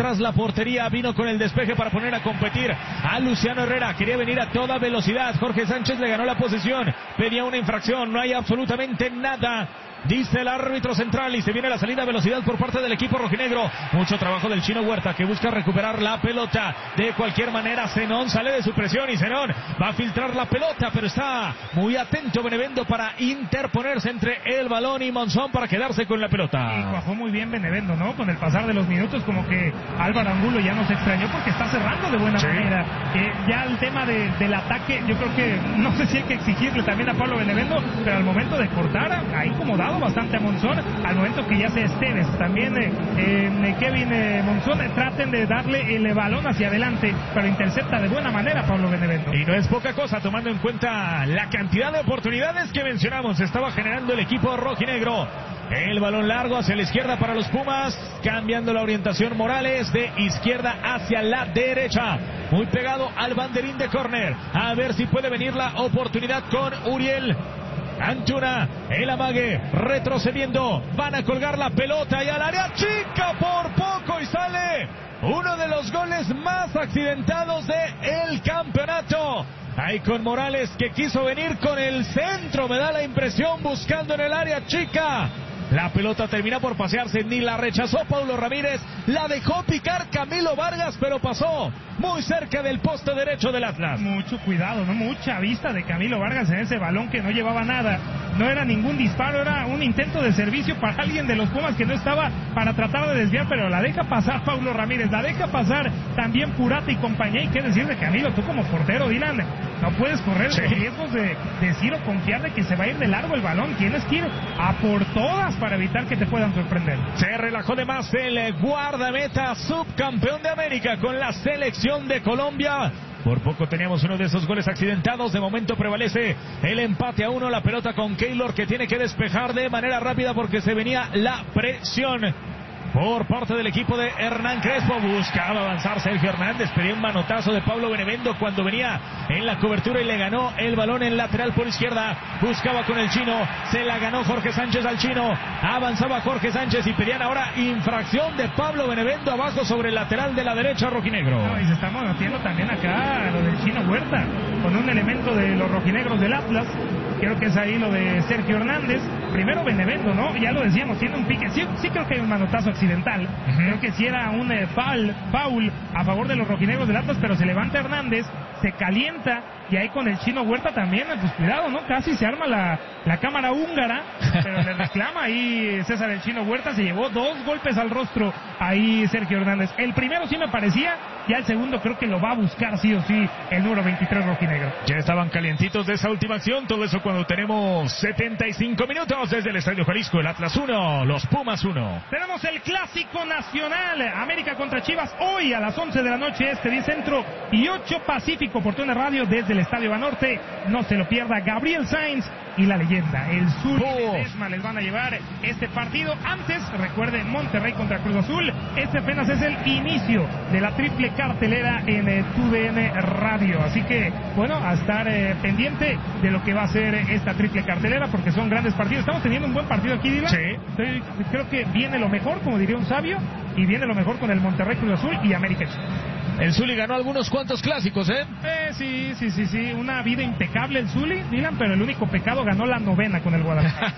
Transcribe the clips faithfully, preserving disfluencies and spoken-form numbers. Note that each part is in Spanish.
tras la portería, vino con el despeje para poner a competir a Luciano Herrera, quería venir a toda velocidad, Jorge Sánchez le ganó la posesión, pedía una infracción, no hay absolutamente nada, dice el árbitro central, y se viene la salida a velocidad por parte del equipo rojinegro. Mucho trabajo del Chino Huerta, que busca recuperar la pelota de cualquier manera. Zenón sale de su presión y Zenón va a filtrar la pelota, pero está muy atento Benevendo para interponerse entre el balón y Monzón para quedarse con la pelota. Y cuajó muy bien Benevendo, ¿no? Con el pasar de los minutos, como que Álvaro Angulo ya no se extrañó porque está cerrando de buena sí. manera. Eh, ya el tema de, del ataque, yo creo que no sé si hay que exigirle también a Pablo Benevendo, pero al momento de cortar, ahí como dado bastante a Monzón, al momento que ya sea Esteves, también eh, eh, Kevin eh, Monzón, eh, traten de darle el balón hacia adelante, pero intercepta de buena manera Pablo Benevendo. Y no es poca cosa, tomando en cuenta la cantidad de oportunidades que mencionamos, estaba generando el equipo rojinegro. El balón largo hacia la izquierda para los Pumas, cambiando la orientación Morales de izquierda hacia la derecha, muy pegado al banderín de córner, a ver si puede venir la oportunidad con Uriel Antuna, el amague, retrocediendo, van a colgar la pelota y al área chica por poco y sale uno de los goles más accidentados del campeonato. Ahí con Morales, que quiso venir con el centro, me da la impresión, buscando en el área chica. La pelota termina por pasearse, ni la rechazó Paulo Ramírez, la dejó picar Camilo Vargas, pero pasó muy cerca del poste derecho del Atlas. Mucho cuidado, ¿no? Mucha vista de Camilo Vargas en ese balón que no llevaba nada. No era ningún disparo, era un intento de servicio para alguien de los Pumas que no estaba para tratar de desviar, pero la deja pasar Paulo Ramírez, la deja pasar también Purata y compañía. Y qué decir de Camilo, tú como portero, Dylan, no puedes correr sí. los riesgos de decir o confiar de que se va a ir de largo el balón. Tienes que ir a por todas para evitar que te puedan sorprender. Se relajó de más el guardameta subcampeón de América con la selección de Colombia. Por poco teníamos uno de esos goles accidentados. De momento prevalece el empate a uno. La pelota con Keylor, que tiene que despejar de manera rápida porque se venía la presión por parte del equipo de Hernán Crespo. Buscaba avanzar Sergio Hernández, pedía un manotazo de Pablo Benevendo cuando venía en la cobertura y le ganó el balón en lateral por izquierda. Buscaba con el Chino, se la ganó Jorge Sánchez al Chino, avanzaba Jorge Sánchez y pedían ahora infracción de Pablo Benevendo abajo sobre el lateral de la derecha rojinegro. No, y se está moviendo también acá lo del Chino Huerta con un elemento de los rojinegros del Atlas. Creo que es ahí lo de Sergio Hernández. Primero Benevendo, ¿no? Ya lo decíamos, tiene un pique. Sí, sí creo que hay un manotazo accidental. Uh-huh. Creo que sí era un eh, foul, foul a favor de los rojinegros del Atlas, pero se levanta Hernández, se calienta, y ahí con el Chino Huerta también, pues cuidado, ¿no? Casi se arma la, la cámara húngara, pero le reclama ahí César el Chino Huerta, se llevó dos golpes al rostro ahí Sergio Hernández. El primero sí me parecía, ya el segundo creo que lo va a buscar sí o sí el número veintitrés rojinegro. Ya estaban calientitos de esa última acción, todo eso cuando tenemos setenta y cinco minutos desde el Estadio Jalisco. El Atlas uno, los Pumas uno. Tenemos el Clásico Nacional, América contra Chivas, hoy a las once de la noche, este diez Centro y ocho Pacífico, por Tune Radio desde el Estadio Banorte. No se lo pierda, Gabriel Sainz y la leyenda, el Zuli oh. Ledesma les van a llevar este partido. Antes, recuerden, Monterrey contra Cruz Azul. Este apenas es el inicio de la triple cartelera en eh, T V N Radio. Así que, bueno, a estar eh, pendiente de lo que va a ser esta triple cartelera, porque son grandes partidos. Estamos teniendo un buen partido aquí, Dylan. Sí. Estoy, creo que viene lo mejor, como diría un sabio, y viene lo mejor con el Monterrey, Cruz Azul y América. El Zuli ganó algunos cuantos clásicos, ¿eh? Eh, sí, sí, sí, sí. Una vida impecable el Zuli, Dylan, pero el único pecado, ganó la novena con el Guadalajara.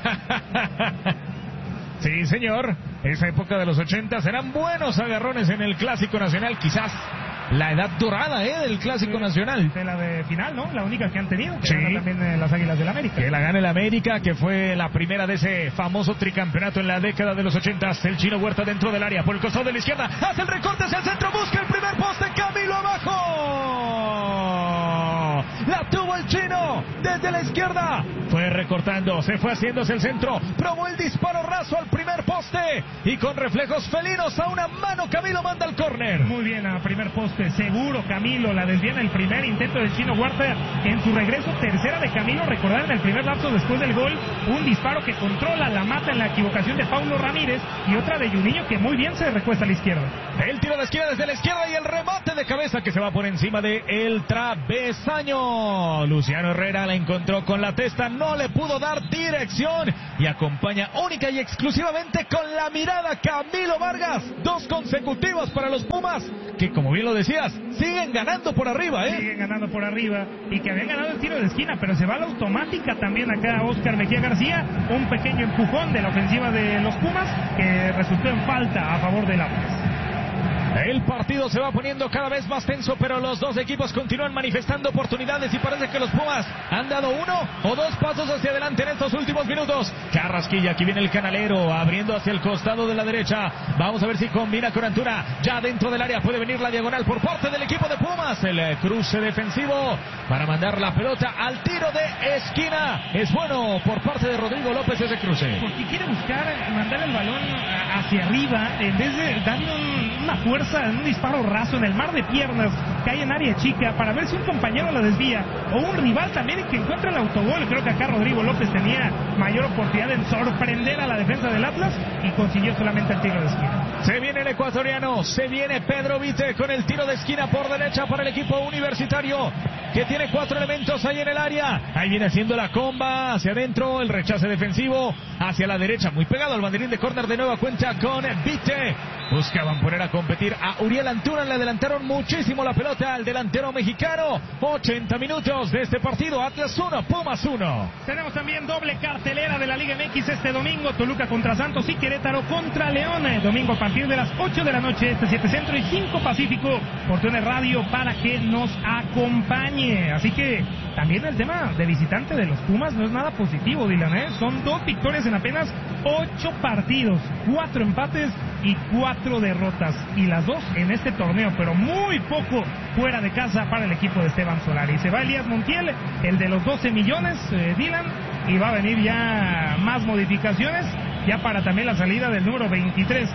Sí, señor. Esa época de los ochenta serán buenos agarrones en el Clásico Nacional, quizás la edad dorada, ¿eh? Del Clásico sí, Nacional. De la de final, ¿no? La única que han tenido. Que sí. Gana también eh, las Águilas del América. Que la gane el América, que fue la primera de ese famoso tricampeonato en la década de los ochentas. El Chino Huerta dentro del área, por el costado de la izquierda. Hace el recorte hacia el centro, busca el primer poste. Camilo abajo. La tuvo el Chino desde la izquierda. Fue recortando, se fue haciéndose el centro. Probó el disparo raso al primer poste. Y con reflejos felinos a una mano, Camilo manda el córner. Muy bien, a primer poste. Seguro Camilo la desvía en el primer intento del Chino Huerta en su regreso. Tercera de Camilo. Recordar en el primer lapso después del gol, un disparo que controla, la mata en la equivocación de Paulo Ramírez. Y otra de Juninho que muy bien se recuesta a la izquierda. El tiro de esquina desde la izquierda y el remate de de cabeza que se va por encima de el travesaño. Luciano Herrera la encontró con la testa, no le pudo dar dirección y acompaña única y exclusivamente con la mirada Camilo Vargas. Dos consecutivas para los Pumas, que como bien lo decías, siguen ganando por arriba, ¿eh? Siguen ganando por arriba y que habían ganado el tiro de esquina, pero se va a la automática también acá Oscar Mejía García. Un pequeño empujón de la ofensiva de los Pumas que resultó en falta a favor del Atlas. El partido se va poniendo cada vez más tenso, pero los dos equipos continúan manifestando oportunidades y parece que los Pumas han dado uno o dos pasos hacia adelante en estos últimos minutos. Carrasquilla, aquí viene el canalero, abriendo hacia el costado de la derecha. Vamos a ver si combina con Antuna. Ya dentro del área puede venir la diagonal por parte del equipo de Pumas. El cruce defensivo para mandar la pelota al tiro de esquina. Es bueno por parte de Rodrigo López ese cruce. Porque quiere buscar mandar el balón hacia arriba en vez de darle un, una fuerza, un disparo raso en el mar de piernas que hay en área chica para ver si un compañero la desvía o un rival también que encuentra el autogol. Creo que acá Rodrigo López tenía mayor oportunidad en sorprender a la defensa del Atlas y consiguió solamente el tiro de esquina. Se viene el ecuatoriano, se viene Pedro Vite con el tiro de esquina por derecha para el equipo universitario, que tiene cuatro elementos ahí en el área. Ahí viene haciendo la comba hacia adentro, el rechace defensivo hacia la derecha, muy pegado al banderín de córner de nueva cuenta con Vite. Buscaban poner a competir a Uriel Antuna, le adelantaron muchísimo la pelota al delantero mexicano. ochenta minutos de este partido, Atlas uno, Pumas uno. Tenemos también doble cartelera de la Liga M X este domingo, Toluca contra Santos y Querétaro contra León. Domingo a partir de las ocho de la noche, este siete Centro y cinco Pacífico, por T U N Radio para que nos acompañe. Así que también el tema de visitante de los Pumas no es nada positivo, Dylan, ¿eh? Son dos victorias en apenas ocho partidos, cuatro empates y cuatro derrotas, y las dos en este torneo, pero muy poco fuera de casa para el equipo de Esteban Solari. Se va Elías Montiel, el de los doce millones, eh, Dylan, y va a venir ya más modificaciones, ya para también la salida del número veintitrés,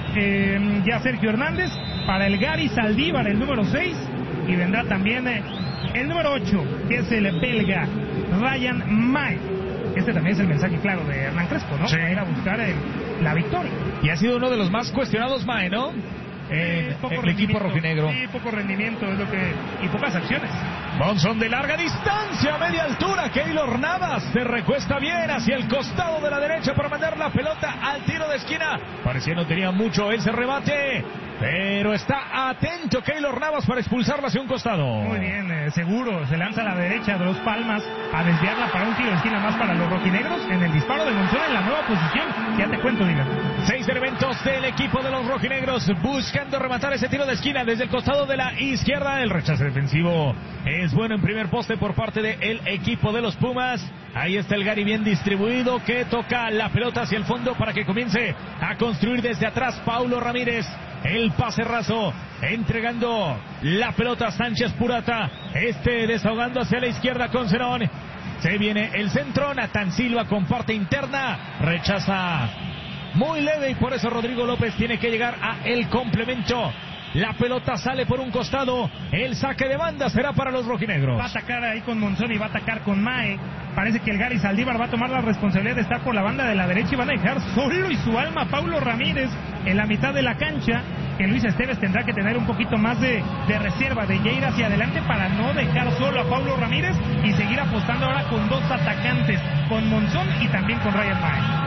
eh, ya Sergio Hernández, para el Gary Saldívar, el número seis, y vendrá también eh, el número ocho, que es el belga Ryan May. Este también es el mensaje claro de Hernán Crespo, ¿no? Sí. Para ir a buscar el, la victoria. Y ha sido uno de los más cuestionados, Mae, ¿no? Eh, poco el equipo rojinegro. Sí, poco rendimiento es lo que, y pocas acciones. Monzón de larga distancia, media altura. Keylor Navas se recuesta bien hacia el costado de la derecha para mandar la pelota al tiro de esquina. Parecía no tenía mucho ese remate, pero está atento Keylor Navas para expulsarla hacia un costado. Muy bien, eh, seguro. Se lanza a la derecha de Dos Palmas a desviarla para un tiro de esquina más para los rojinegros en el disparo de Monzón en la nueva posición. Ya te cuento, diga. Seis elementos del equipo de los rojinegros buscando rematar ese tiro de esquina desde el costado de la izquierda. El rechace defensivo es bueno en primer poste por parte del equipo de los Pumas. Ahí está el Gary bien distribuido que toca la pelota hacia el fondo para que comience a construir desde atrás Paulo Ramírez. El pase raso, entregando la pelota a Sánchez Purata. Este desahogando hacia la izquierda con Zenón. Se viene el centro, Natán Silva con parte interna. Rechaza muy leve y por eso Rodrigo López tiene que llegar a el complemento. La pelota sale por un costado. El saque de banda será para los rojinegros. Va a atacar ahí con Monzón y va a atacar con Mae. Parece que el Gary Saldívar va a tomar la responsabilidad de estar por la banda de la derecha y van a dejar solo y su alma a Paulo Ramírez en la mitad de la cancha. Que Luis Esteves tendrá que tener un poquito más de, de reserva, de ya ir hacia adelante para no dejar solo a Paulo Ramírez y seguir apostando ahora con dos atacantes, con Monzón y también con Ryan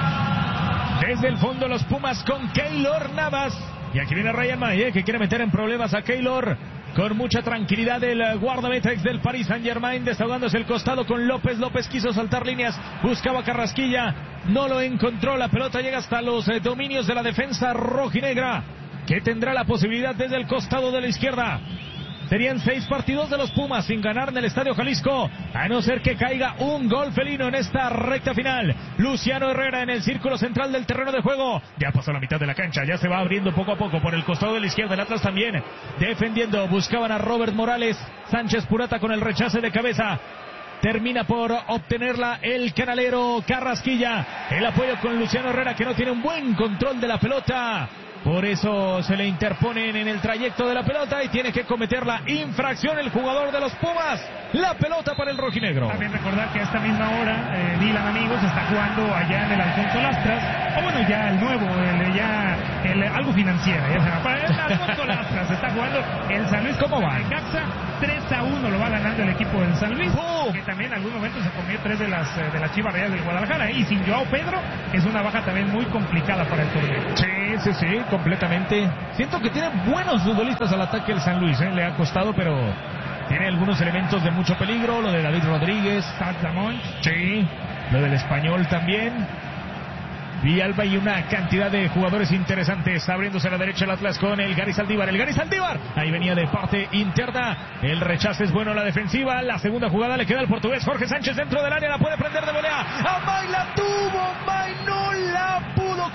Mae. Desde el fondo los Pumas con Keylor Navas. Y aquí viene Ryan May, que quiere meter en problemas a Keylor. Con mucha tranquilidad el guardameta ex del Paris Saint-Germain, desahogándose el costado con López. López quiso saltar líneas, buscaba Carrasquilla, no lo encontró. La pelota llega hasta los eh, dominios de la defensa rojinegra, que tendrá la posibilidad desde el costado de la izquierda. Serían seis partidos de los Pumas sin ganar en el Estadio Jalisco, a no ser que caiga un gol felino en esta recta final. Luciano Herrera en el círculo central del terreno de juego. Ya pasó la mitad de la cancha, ya se va abriendo poco a poco por el costado de la izquierda. El Atlas también defendiendo, buscaban a Robert Morales. Sánchez Purata con el rechace de cabeza. Termina por obtenerla el canalero Carrasquilla. El apoyo con Luciano Herrera, que no tiene un buen control de la pelota. Por eso se le interponen en el trayecto de la pelota y tiene que cometer la infracción el jugador de los Pumas. La pelota para el rojinegro. También recordar que a esta misma hora, eh, Dylan, amigos, está jugando allá en el Alfonso Lastras, o bueno, ya el nuevo, el, ya el, algo financiero, ya se llama, el Alfonso Lastras está jugando el San Luis. ¿Cómo va? Necaxa, tres a uno lo va ganando el equipo del San Luis, ¡Oh! que también en algún momento se comió tres de las de las Chivas Rayadas del Guadalajara, y sin Joao Pedro es una baja también muy complicada para el torneo. Sí, sí, sí, completamente. Siento que tiene buenos futbolistas al ataque el San Luis, ¿eh? Le ha costado, pero tiene algunos elementos de mucho peligro, lo de David Rodríguez, Tatzamón. sí, lo del Español también. Villalba y una cantidad de jugadores interesantes. Abriéndose a la derecha el Atlas con el Gary Saldívar. El Gary Saldívar. Ahí venía de parte interna. El rechace es bueno a la defensiva. La segunda jugada le queda al portugués Jorge Sánchez dentro del área. La puede prender de volea. Amay la tuvo. Amay no la pudo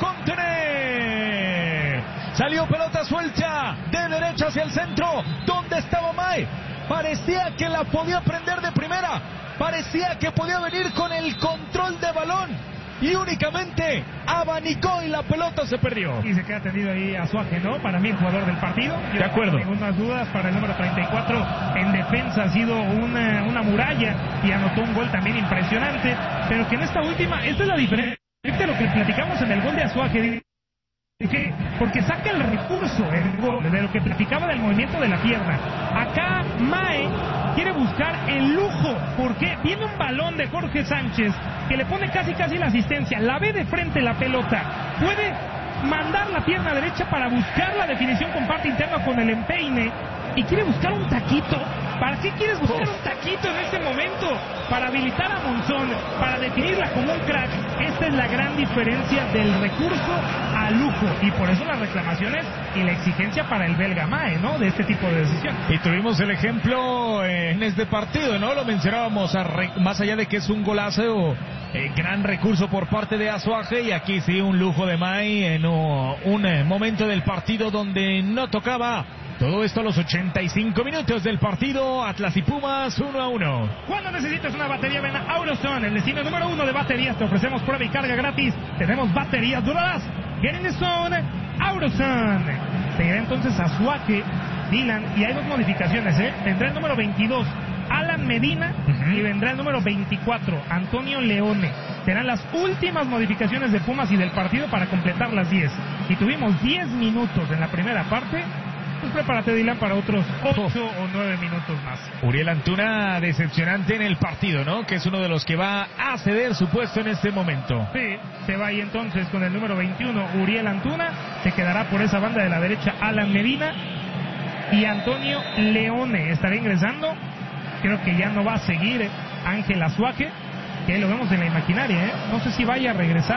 contener. Salió pelota suelta de derecha hacia el centro. ¿Dónde estaba Amay? Parecía que la podía prender de primera. Parecía que podía venir con el control de balón. Y únicamente abanicó y la pelota se perdió. Y se queda tendido ahí Azuaje, ¿no? Para mí el jugador del partido. De acuerdo. Sin ninguna dudas, para el número treinta y cuatro en defensa ha sido una, una muralla y anotó un gol también impresionante. Pero que en esta última, esta es la diferencia de lo que platicamos en el gol de Azuaje. Que, porque saca el recurso, el gol, de lo que platicaba del movimiento de la pierna. Acá Mae quiere buscar el lujo, porque viene un balón de Jorge Sánchez que le pone casi casi la asistencia, la ve de frente la pelota, puede mandar la pierna derecha para buscar la definición con parte interna con el empeine, y quiere buscar un taquito. ¿Para qué quieres buscar un taquito en este momento? Para habilitar a Monzón, para definirla como un crack. Esta es la gran diferencia del recurso al lujo, y por eso las reclamaciones y la exigencia para el belga Mae, ¿no? De este tipo de decisión. Y tuvimos el ejemplo en este partido, ¿no? Lo mencionábamos, a re... más allá de que es un golazo, eh, gran recurso por parte de Azuaje, y aquí sí un lujo de Mae en uh, un eh, momento del partido donde no tocaba. Todo esto a los ochenta y cinco minutos del partido. Atlas y Pumas uno a uno. Cuando necesitas una batería, ven a Auroson, el destino número uno de baterías. Te ofrecemos prueba y carga gratis. Tenemos baterías duradas. Get in the zone, Auroson. Seguirá entonces Azuaje, Dylan, y hay dos modificaciones, ¿eh? Vendrá el número veintidós, Alan Medina, uh-huh. y vendrá el número veinticuatro, Antonio Leone. Serán las últimas modificaciones de Pumas y del partido para completar las diez. Y tuvimos diez minutos en la primera parte. Pues prepárate, Dylan, para otros ocho o nueve minutos más. Uriel Antuna decepcionante en el partido, ¿no? Que es uno de los que va a ceder su puesto en este momento. Sí, se va ahí entonces con el número veintiuno, Uriel Antuna. Se quedará por esa banda de la derecha Alan Medina. Y Antonio Leone estará ingresando. Creo que ya no va a seguir Ángel Azuaje, que lo vemos en la imaginaria, ¿eh? No sé si vaya a regresar.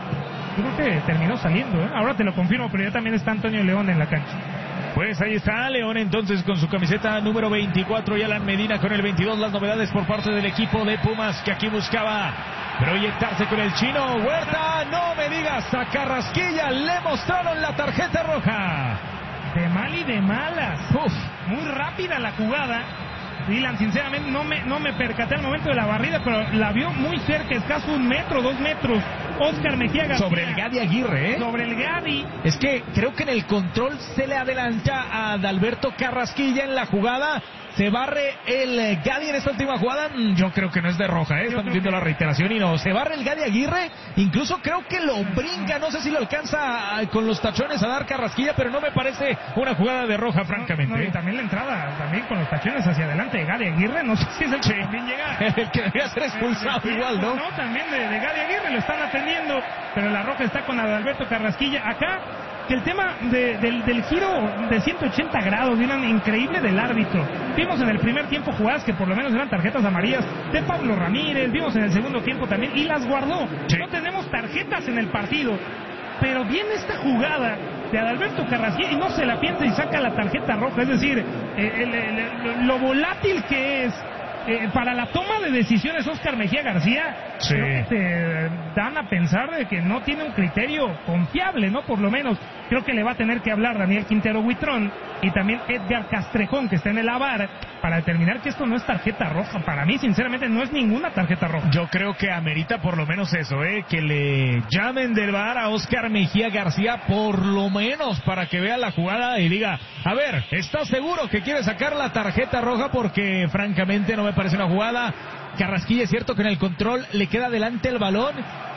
Yo creo que terminó saliendo, ¿eh? Ahora te lo confirmo, pero ya también está Antonio Leone en la cancha. Pues ahí está León entonces con su camiseta número veinticuatro y Alan Medina con el veintidós. Las novedades por parte del equipo de Pumas, que aquí buscaba proyectarse con el chino Huerta. No me digas, a Carrasquilla le mostraron la tarjeta roja. De mal y de malas. Uf. Muy rápida la jugada. Dylan, sinceramente no me, no me percaté al momento de la barrida, pero la vio muy cerca, escaso un metro, dos metros. Oscar Mejía García. Sobre el Gadi Aguirre, ¿eh? Sobre el Gadi. Es que creo que en el control se le adelanta a Adalberto Carrasquilla en la jugada. Se barre el Gadi en esta última jugada. Yo creo que no es de roja, ¿eh? Estamos viendo que... la reiteración y no. Se barre el Gadi Aguirre. Incluso creo que lo brinca. No sé si lo alcanza con los tachones a dar Carrasquilla, pero no me parece una jugada de roja, francamente. No, no, y también la entrada, también con los tachones hacia adelante de Gadi Aguirre. No sé si es el que también llega. El que debería ser expulsado eh, igual, ¿no? No, también de, de Gadi Aguirre lo están atendiendo. Pero la roja está con Adalberto Carrasquilla. Acá, que el tema de, del, del giro de ciento ochenta grados, Dylan, increíble del árbitro. Vimos en el primer tiempo jugadas que por lo menos eran tarjetas amarillas de Pablo Ramírez, vimos en el segundo tiempo también, y las guardó. Sí. No tenemos tarjetas en el partido, pero viene esta jugada de Adalberto Carrasquilla y no se la piensa y saca la tarjeta roja. Es decir, eh, el, el, el, lo volátil que es eh, para la toma de decisiones Oscar Mejía García. Sí. Creo que te dan a pensar de que no tiene un criterio confiable, ¿no? Por lo menos creo que le va a tener que hablar Daniel Quintero Huitrón y también Edgar Castrejón, que está en el A V A R, para determinar que esto no es tarjeta roja. Para mí, sinceramente, no es ninguna tarjeta roja. Yo creo que amerita por lo menos eso, ¿eh? Que le llamen del V A R a Oscar Mejía García, por lo menos, para que vea la jugada y diga, a ver, ¿estás seguro que quiere sacar la tarjeta roja? Porque, francamente, no me parece una jugada. Carrasquilla, es cierto que en el control le queda delante el balón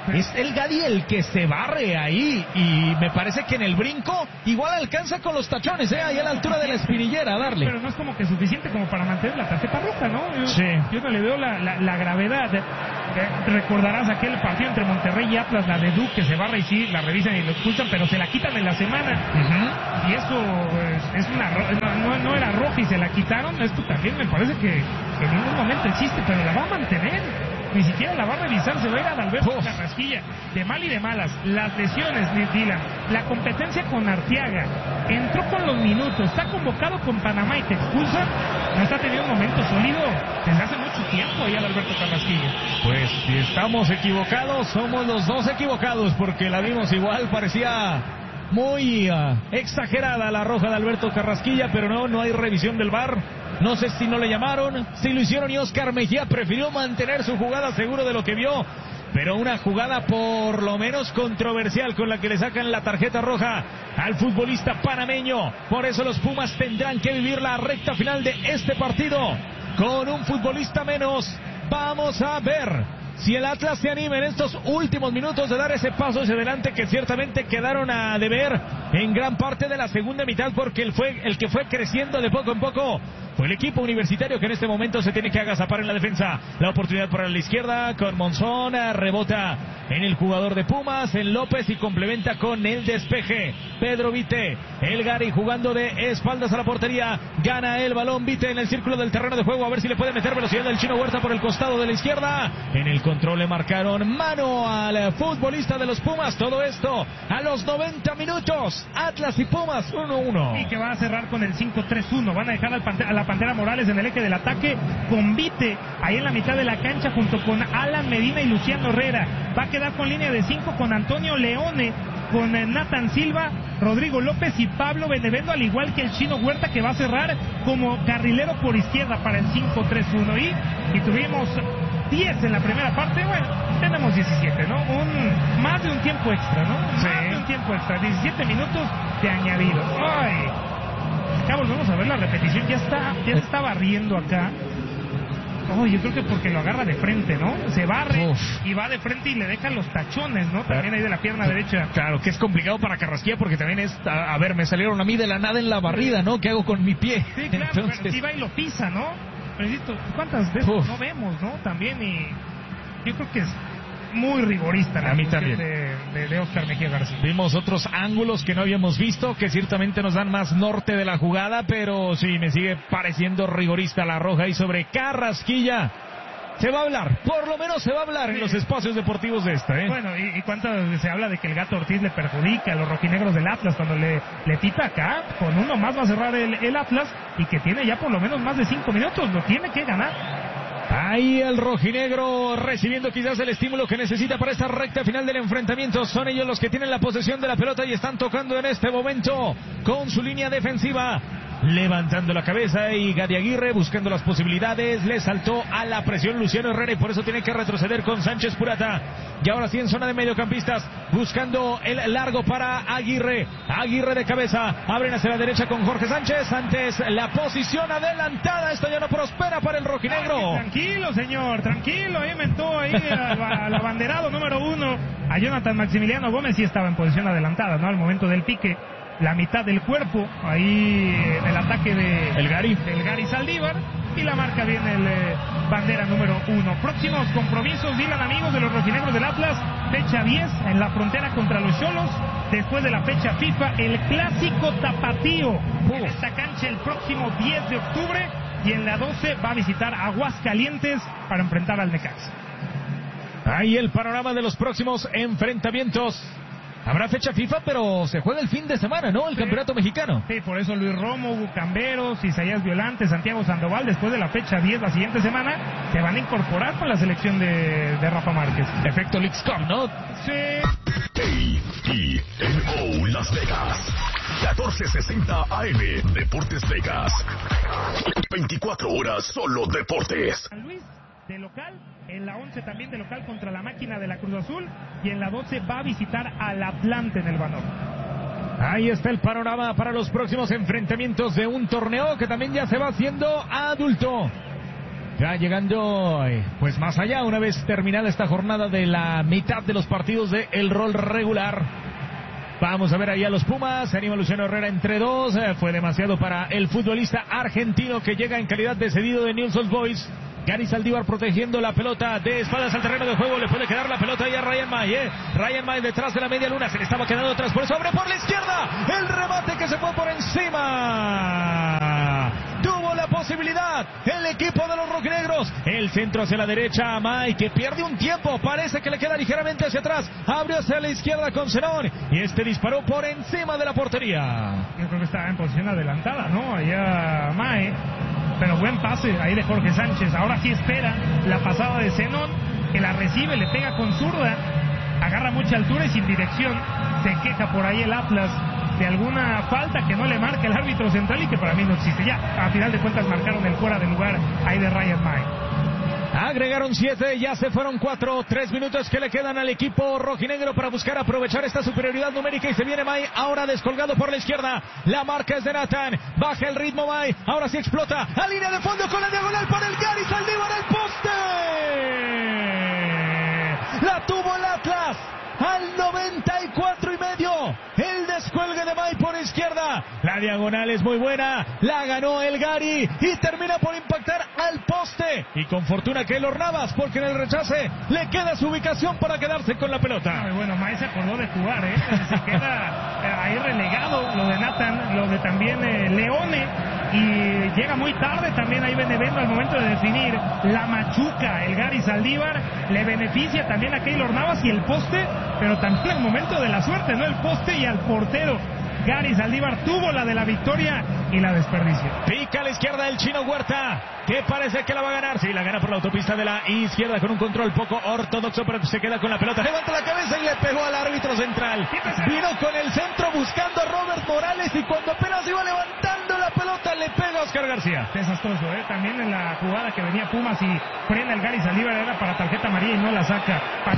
Es el Gadi el que se barre ahí y me parece que en el brinco igual alcanza con los tachones, ¿eh? Ahí a la altura de la espinillera a darle. Pero no es como que suficiente como para mantener la tarjeta roja, ¿no? Yo, sí. yo no le veo la, la, la gravedad. Eh, recordarás aquel partido entre Monterrey y Atlas, la de Duque, se barra y sí, la revisan y lo expulsan, pero se la quitan en la semana. Uh-huh. Y eso es, es una no, no era roja y se la quitaron. Esto también me parece que en ningún momento existe, pero la va a mantener. Ni siquiera la va a revisar, se va a ir a Adalberto Carrasquilla. De mal y de malas, las lesiones, Dylan, la competencia con Arteaga, entró con los minutos, está convocado con Panamá y te expulsan, no está teniendo un momento sólido desde hace mucho tiempo ahí Adalberto Carrasquilla. Pues si estamos equivocados, somos los dos equivocados, porque la vimos igual, parecía muy uh, exagerada la roja de Alberto Carrasquilla, pero no, no hay revisión del V A R. No sé si no le llamaron, si lo hicieron y Oscar Mejía prefirió mantener su jugada seguro de lo que vio. Pero una jugada por lo menos controversial con la que le sacan la tarjeta roja al futbolista panameño. Por eso los Pumas tendrán que vivir la recta final de este partido con un futbolista menos. Vamos a ver si el Atlas se anima en estos últimos minutos de dar ese paso hacia adelante que ciertamente quedaron a deber en gran parte de la segunda mitad, porque el, fue, el que fue creciendo de poco en poco fue el equipo universitario, que en este momento se tiene que agazapar en la defensa. La oportunidad para la izquierda con Monzón, rebota en el jugador de Pumas, en López, y complementa con el despeje Pedro Vite. El Gary jugando de espaldas a la portería, gana el balón Vite en el círculo del terreno de juego, a ver si le puede meter velocidad del Chino Huerta por el costado de la izquierda. En el control le marcaron mano al futbolista de los Pumas. Todo esto a los noventa minutos. Atlas y Pumas uno uno. Y que va a cerrar con el cinco tres uno. Van a dejar al Pantera, a la Pantera Morales en el eje del ataque, con Vite ahí en la mitad de la cancha junto con Alan Medina y Luciano Herrera. Va a quedar con línea de cinco con Antonio Leone, con Nathan Silva, Rodrigo López y Pablo Benevendo, al igual que el Chino Huerta, que va a cerrar como carrilero por izquierda para el cinco tres uno. Y, y tuvimos diez en la primera parte, bueno, tenemos diecisiete, ¿no? Un, más de un tiempo extra, ¿no? Sí. Más de un tiempo extra, diecisiete minutos de añadido. ¡Ay! Acá volvemos a ver la repetición, ya está, ya se está barriendo acá. Oh, yo creo que porque lo agarra de frente, ¿no? Se barre Uf. y va de frente y le deja los tachones, ¿no? También ahí de la pierna derecha. Claro, que es complicado para Carrasquilla porque también es, a, a ver, me salieron a mí de la nada en la barrida, ¿no? ¿Qué hago con mi pie? Sí, claro, Entonces... pero si va y lo pisa, ¿no? Pero ¿cuántas veces Uf. no vemos, no? También, y yo creo que es muy rigorista la a mí también de, de, de Oscar Mejía García. Vimos otros ángulos que no habíamos visto, que ciertamente nos dan más norte de la jugada, pero sí, me sigue pareciendo rigorista la roja. Y sobre Carrasquilla se va a hablar, por lo menos se va a hablar sí. en los espacios deportivos de esta, ¿eh? Bueno, y, y cuánto se habla de que el Gato Ortiz le perjudica a los rojinegros del Atlas cuando le, le pita acá, con uno más va a cerrar el, el Atlas, y que tiene ya por lo menos más de cinco minutos, lo tiene que ganar. Ahí el rojinegro recibiendo quizás el estímulo que necesita para esta recta final del enfrentamiento. Son ellos los que tienen la posesión de la pelota y están tocando en este momento con su línea defensiva. Levantando la cabeza y Gadi Aguirre buscando las posibilidades. Le saltó a la presión Luciano Herrera y por eso tiene que retroceder con Sánchez Purata. Y ahora sí en zona de mediocampistas buscando el largo para Aguirre. Aguirre de cabeza. Abren hacia la derecha con Jorge Sánchez. Antes la posición adelantada. Esto ya no prospera para el rojinegro. Ay, tranquilo, señor. Tranquilo. Ahí mentó ahí al abanderado número uno. A Jonathan Maximiliano Gómez. Sí estaba en posición adelantada, ¿no? Al momento del pique. La mitad del cuerpo, ahí en el ataque de el Gary. del Gary Saldívar, y la marca bien el eh, bandera número uno. Próximos compromisos, Dylan, amigos de los rojinegros del Atlas, fecha diez en la frontera contra los Xolos, después de la fecha FIFA, el clásico tapatío, Uf. en esta cancha el próximo diez de octubre, y en la doce va a visitar Aguascalientes para enfrentar al Necaxa. Ahí el panorama de los próximos enfrentamientos. Habrá fecha FIFA, pero se juega el fin de semana, ¿no? El sí. campeonato mexicano. Sí, por eso Luis Romo, Hugo Camberos, Isaías Violante, Santiago Sandoval, después de la fecha diez la siguiente semana, se van a incorporar con la selección de, de Rafa Márquez. Efecto Leagues Cup, ¿no? Sí. A I N O Las Vegas, catorce sesenta A M, Deportes Vegas. veinticuatro horas solo deportes. San Luis de local, en la once también de local contra la máquina de la Cruz Azul, y en la doce va a visitar al Atlante en el Banorte. Ahí está el panorama para los próximos enfrentamientos de un torneo que también ya se va haciendo adulto. Ya llegando, eh, pues más allá, una vez terminada esta jornada de la mitad de los partidos de el rol regular. Vamos a ver ahí a los Pumas. Se anima Luciano Herrera entre dos. Eh, fue demasiado para el futbolista argentino que llega en calidad de cedido de Newell's Old Boys. Gary Saldívar protegiendo la pelota de espaldas al terreno de juego. Le puede quedar la pelota ahí a Ryan May. Eh. Ryan May detrás de la media luna. Se le estaba quedando atrás. Por eso abre por la izquierda. El remate que se fue por encima. Tuvo la posibilidad el equipo de los rojinegros. El centro hacia la derecha. May que pierde un tiempo. Parece que le queda ligeramente hacia atrás. Abrió hacia la izquierda con Zenón. Y este disparó por encima de la portería. Yo creo que estaba en posición adelantada, ¿no? Allá May. Pero buen pase ahí de Jorge Sánchez. Ahora sí espera la pasada de Zenón, que la recibe, le pega con zurda, agarra mucha altura y sin dirección. Se queja por ahí el Atlas de alguna falta que no le marca el árbitro central y que para mí no existe. Ya, a final de cuentas marcaron el fuera de lugar ahí de Ryan May. Agregaron siete, ya se fueron cuatro, tres minutos que le quedan al equipo rojinegro para buscar aprovechar esta superioridad numérica y se viene May, ahora descolgado por la izquierda, la marca es de Nathan, baja el ritmo May, ahora sí explota, a línea de fondo con la diagonal para el Gary Saldívar al poste, la tuvo el Atlas, al noventa y cuatro y medio, el descuelgue de May por izquierda, la diagonal es muy buena, la ganó el Gary y termina por impactar al poste y con fortuna que Keylor Navas porque en el rechace le queda su ubicación para quedarse con la pelota. Muy bueno, May se acordó de jugar, ¿eh? Se queda ahí relegado lo de Nathan, lo de también eh, Leone y llega muy tarde también ahí Benevento al momento de definir, la machuca el Gary Saldívar, le beneficia también a Keylor Navas y el poste, pero también el momento de la suerte, ¿no? El poste y al portero. Gary Saldívar tuvo la de la victoria y la desperdició. Pica a la izquierda el Chino Huerta, que parece que la va a ganar. Sí, la gana por la autopista de la izquierda con un control poco ortodoxo, pero se queda con la pelota. Levanta la cabeza y le pegó al árbitro central. Vino con el centro buscando a Robert Morales y cuando apenas iba levantando la pelota le pega a Oscar García. Desastroso, ¿eh? También en la jugada que venía Pumas y frena el Gary Saldívar era para tarjeta amarilla y no la saca.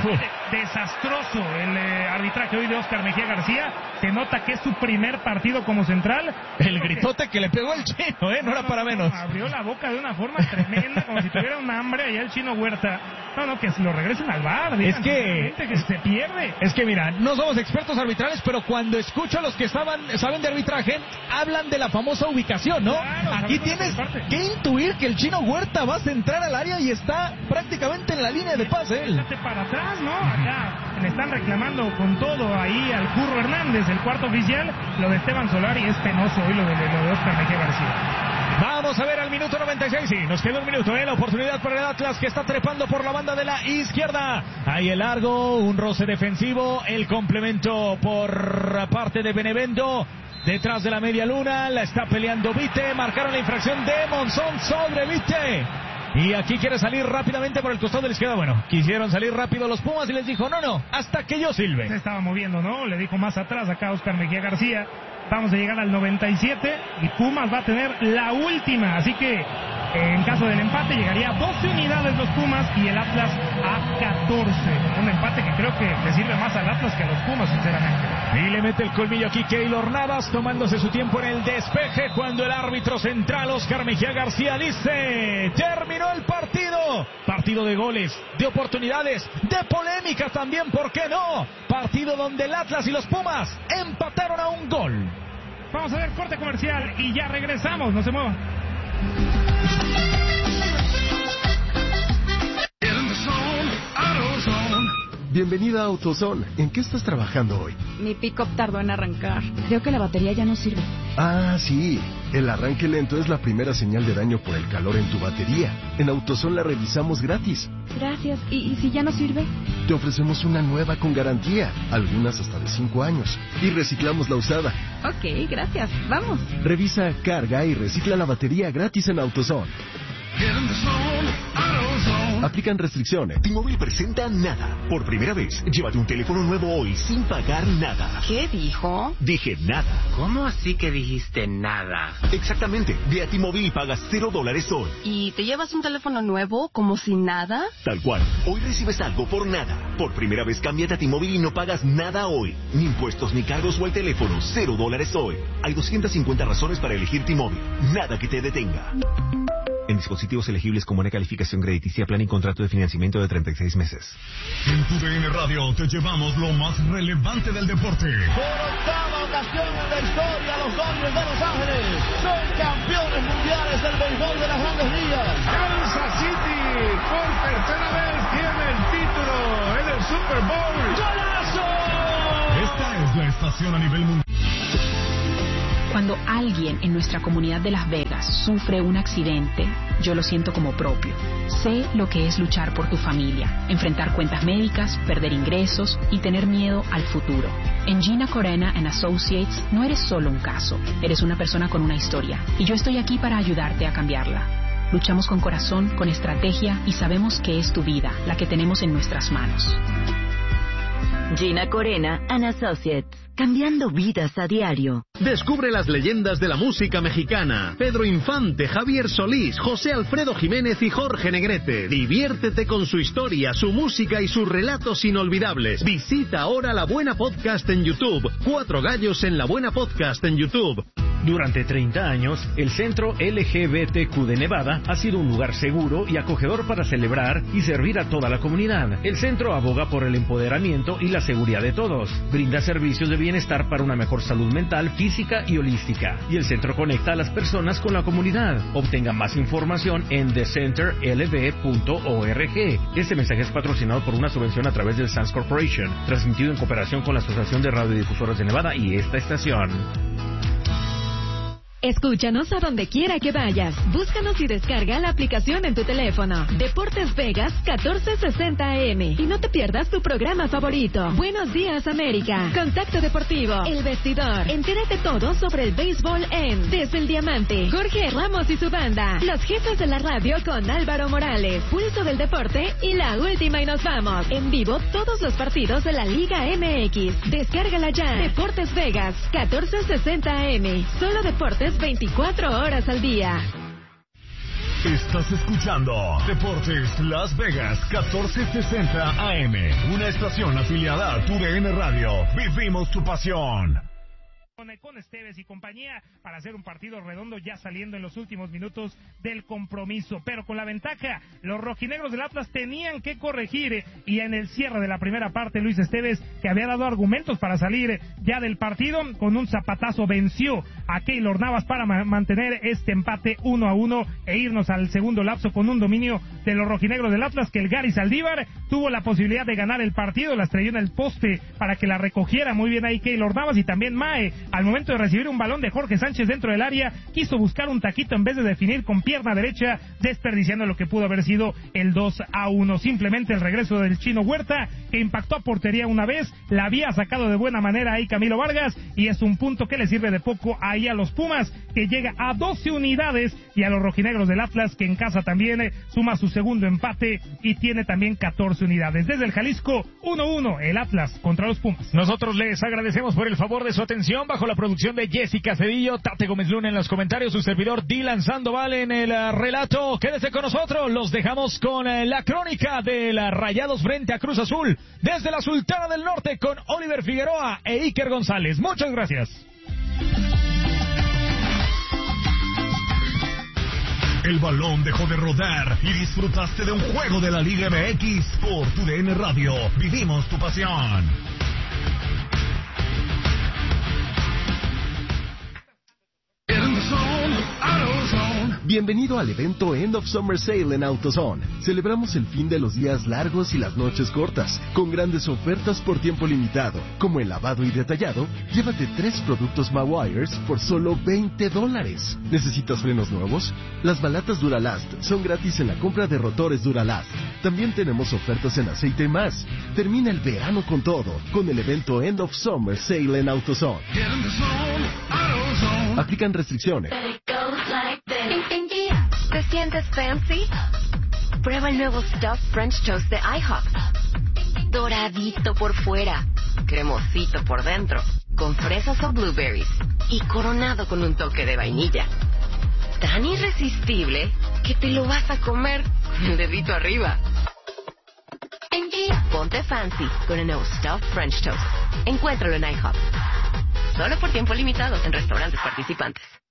Desastroso el eh, arbitraje hoy de Oscar Mejía García. Se nota que es su primer partido como central. El gritote que le pegó el Chino, ¿eh? No, no era para menos. No, abrió la boca de una forma tremenda, como si tuviera un hambre allá el Chino Huerta. No, no, que lo regresen al bar. Es que, que se pierde. Es que mira, no somos expertos arbitrales, pero cuando escucho a los que estaban, saben de arbitraje, hablan de la famosa ubicación, ¿no? Claro, aquí tienes que intuir que el Chino Huerta va a centrar al área y está prácticamente en la línea de pase. Él. Para atrás, ¿no? Acá le están reclamando con todo ahí al Curro Hernández, el cuarto oficial. Lo de Esteban Solari es penoso hoy, lo de, lo de Oscar Mejía García. Vamos a ver al minuto noventa y seis, sí, nos queda un minuto, ¿eh? La oportunidad para el Atlas que está trepando por la banda de la izquierda. Ahí el largo, un roce defensivo, el complemento por parte de Benevento. Detrás de la media luna, la está peleando Vite, marcaron la infracción de Monzón sobre Vite. Y aquí quiere salir rápidamente por el costado de la izquierda. Bueno, quisieron salir rápido los Pumas y les dijo, no, no, hasta que yo silbe. Se estaba moviendo, ¿no? Le dijo más atrás acá Oscar Mejía García. Vamos a llegar al noventa y siete y Pumas va a tener la última. Así que en caso del empate llegaría a doce unidades los Pumas y el Atlas a catorce. Un empate que creo que le sirve más al Atlas que a los Pumas, sinceramente. Y le mete el colmillo aquí Keylor Navas, tomándose su tiempo en el despeje cuando el árbitro central Oscar Mejía García dice, terminó el partido. Partido de goles, de oportunidades, de polémica también, ¿por qué no? Partido donde el Atlas y los Pumas empataron a un gol. Vamos a ver corte comercial y ya regresamos, no se muevan. Bienvenida a AutoZone. ¿En qué estás trabajando hoy? Mi pick-up tardó en arrancar. Creo que la batería ya no sirve. Ah, sí. El arranque lento es la primera señal de daño por el calor en tu batería. En AutoZone la revisamos gratis. Gracias. ¿Y, y si ya no sirve? Te ofrecemos una nueva con garantía, algunas hasta de cinco años. Y reciclamos la usada. Ok, gracias. Vamos. Revisa, carga y recicla la batería gratis en AutoZone. Aplican restricciones. T-Mobile presenta Nada. Por primera vez, llévate un teléfono nuevo hoy sin pagar nada. ¿Qué dijo? Dije nada. ¿Cómo así que dijiste nada? Exactamente. Ve a T-Mobile y pagas cero dólares hoy. ¿Y te llevas un teléfono nuevo como si nada? Tal cual. Hoy recibes algo por nada. Por primera vez, cámbiate a T-Mobile y no pagas nada hoy. Ni impuestos ni cargos o el teléfono. Cero dólares hoy. Hay doscientas cincuenta razones para elegir T-Mobile. Nada que te detenga. En dispositivos elegibles con buena calificación crediticia, plan y contrato de financiamiento de treinta y seis meses. En tu D N Radio te llevamos lo más relevante del deporte. Por octava ocasión en la historia, los Dodgers de Los Ángeles son campeones mundiales del béisbol de las Grandes Ligas. Kansas City por tercera vez tiene el título en el Super Bowl. ¡Golazo! Esta es la estación a nivel mundial. Cuando alguien en nuestra comunidad de Las Vegas sufre un accidente, yo lo siento como propio. Sé lo que es luchar por tu familia, enfrentar cuentas médicas, perder ingresos y tener miedo al futuro. En Gina Corena and Associates no eres solo un caso, eres una persona con una historia, y yo estoy aquí para ayudarte a cambiarla. Luchamos con corazón, con estrategia, y sabemos que es tu vida la que tenemos en nuestras manos. Gina Corena and Associates, cambiando vidas a diario. Descubre las leyendas de la música mexicana. Pedro Infante, Javier Solís, José Alfredo Jiménez y Jorge Negrete. Diviértete con su historia, su música y sus relatos inolvidables. Visita ahora La Buena Podcast en YouTube. Cuatro gallos en La Buena Podcast en YouTube. Durante treinta años, el Centro L G B T Q de Nevada ha sido un lugar seguro y acogedor para celebrar y servir a toda la comunidad. El centro aboga por el empoderamiento y la seguridad de todos. Brinda servicios de bienestar para una mejor salud mental, física y holística. Y el centro conecta a las personas con la comunidad. Obtenga más información en the center l b punto org. Este mensaje es patrocinado por una subvención a través del Sands Corporation, transmitido en cooperación con la Asociación de Radiodifusoras de Nevada y esta estación. Escúchanos a donde quiera que vayas. Búscanos y descarga la aplicación en tu teléfono. Deportes Vegas catorce sesenta A M. Y no te pierdas tu programa favorito. Buenos días, América. Contacto Deportivo. El Vestidor. Entérate todo sobre el béisbol en Desde el Diamante. Jorge Ramos y su banda. Los jefes de la radio con Álvaro Morales. Pulso del Deporte y la última y nos vamos. En vivo todos los partidos de la Liga M X. Descárgala ya. Deportes Vegas catorce sesenta A M. Solo deportes veinticuatro horas al día. Estás escuchando Deportes Las Vegas catorce sesenta A M, una estación afiliada a tu D N Radio. Vivimos tu pasión. Con Esteves y compañía para hacer un partido redondo ya saliendo en los últimos minutos del compromiso, pero con la ventaja los rojinegros del Atlas tenían que corregir, y en el cierre de la primera parte Luis Esteves, que había dado argumentos para salir ya del partido, con un zapatazo venció a Keylor Navas para ma- mantener este empate uno a uno e irnos al segundo lapso con un dominio de los rojinegros del Atlas, que el Gary Saldívar tuvo la posibilidad de ganar el partido, la estrelló en el poste para que la recogiera muy bien ahí Keylor Navas, y también Mae, al momento de recibir un balón de Jorge Sánchez dentro del área, quiso buscar un taquito en vez de definir con pierna derecha, desperdiciando lo que pudo haber sido el dos a uno. Simplemente el regreso del Chino Huerta, que impactó a portería una vez, la había sacado de buena manera ahí Camilo Vargas, y es un punto que le sirve de poco ahí a los Pumas, que llega a doce unidades, y a los rojinegros del Atlas, que en casa también eh, suma su segundo empate y tiene también catorce unidades. Desde el Jalisco, uno uno, el Atlas contra los Pumas. Nosotros les agradecemos por el favor de su atención, bajo la producción de Jessica Cedillo, Tate Gómez Luna en los comentarios, su servidor Dylan Sandoval en el uh, relato. Quédese con nosotros, los dejamos con uh, la crónica de las Rayados frente a Cruz Azul, desde la Sultana del Norte, con Oliver Figueroa e Iker González. Muchas gracias. El balón dejó de rodar y disfrutaste de un juego de la Liga M X por tu D N Radio. Vivimos tu pasión. Bienvenido al evento End of Summer Sale en AutoZone. Celebramos el fin de los días largos y las noches cortas, con grandes ofertas por tiempo limitado, como el lavado y detallado. Llévate tres productos Mawires por solo veinte dólares. ¿Necesitas frenos nuevos? Las balatas Duralast son gratis en la compra de rotores Duralast. También tenemos ofertas en aceite y más. Termina el verano con todo, con el evento End of Summer Sale en AutoZone. Aplican restricciones. ¿Te sientes fancy? Prueba el nuevo Stuffed French Toast de IHOP. Doradito por fuera, cremosito por dentro, con fresas o blueberries y coronado con un toque de vainilla. Tan irresistible que te lo vas a comer con el dedito arriba. Ponte fancy con el nuevo Stuffed French Toast. Encuéntralo en IHOP. Solo por tiempo limitado en restaurantes participantes.